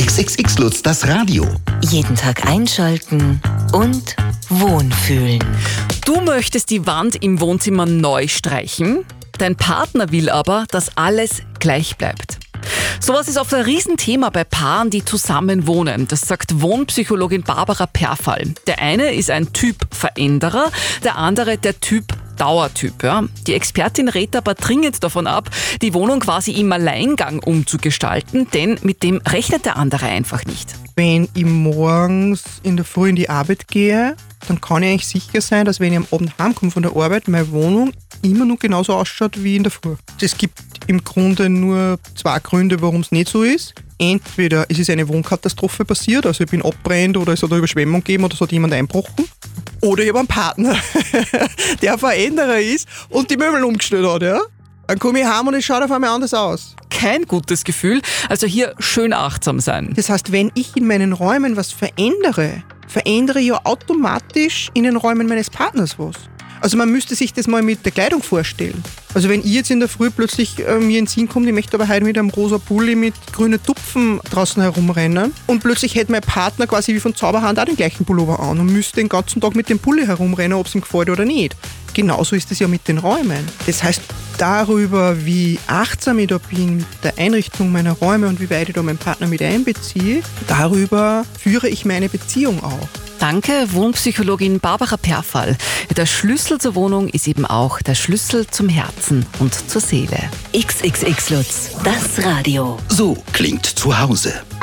XXX Lutz, das Radio. Jeden Tag einschalten und wohnfühlen. Du möchtest die Wand im Wohnzimmer neu streichen? Dein Partner will aber, dass alles gleich bleibt. Sowas ist oft ein Riesenthema bei Paaren, die zusammen wohnen. Das sagt Wohnpsychologin Barbara Perfall. Der eine ist ein Typ Veränderer, der andere der Typ Dauertyp. Ja. Die Expertin rät aber dringend davon ab, die Wohnung quasi im Alleingang umzugestalten, denn mit dem rechnet der andere einfach nicht. Wenn ich morgens in der Früh in die Arbeit gehe, dann kann ich eigentlich sicher sein, dass wenn ich am Abend heimkomme von der Arbeit, meine Wohnung immer noch genauso ausschaut wie in der Früh. Es gibt im Grunde nur zwei Gründe, warum es nicht so ist. Entweder es ist eine Wohnkatastrophe passiert, also ich bin abbrennt oder es hat eine Überschwemmung gegeben oder es hat jemand einbrochen. Oder ich habe einen Partner, der ein Veränderer ist und die Möbel umgestellt hat. Ja? Dann komme ich heim und es schaut auf einmal anders aus. Kein gutes Gefühl, also hier schön achtsam sein. Das heißt, wenn ich in meinen Räumen was verändere ich ja automatisch in den Räumen meines Partners was. Also man müsste sich das mal mit der Kleidung vorstellen. Also wenn ich jetzt in der Früh plötzlich mir in den Sinn kommt, ich möchte aber heute mit einem rosa Pulli mit grünen Tupfen draußen herumrennen und plötzlich hätte mein Partner quasi wie von Zauberhand auch den gleichen Pullover an und müsste den ganzen Tag mit dem Pulli herumrennen, ob es ihm gefällt oder nicht. Genauso ist es ja mit den Räumen. Das heißt, darüber, wie achtsam ich da bin mit der Einrichtung meiner Räume und wie weit ich da meinen Partner mit einbeziehe, darüber führe ich meine Beziehung auch. Danke, Wohnpsychologin Barbara Perfall. Der Schlüssel zur Wohnung ist eben auch der Schlüssel zum Herzen und zur Seele. XXX Lutz, das Radio. So klingt zu Hause.